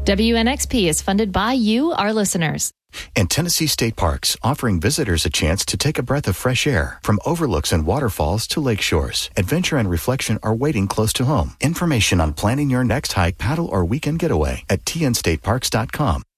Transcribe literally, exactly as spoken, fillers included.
W N X P is funded by you, our listeners. And Tennessee State Parks, offering visitors a chance to take a breath of fresh air. From overlooks and waterfalls to lake shores, adventure and reflection are waiting close to home. Information on planning your next hike, paddle, or weekend getaway at T N state parks dot com.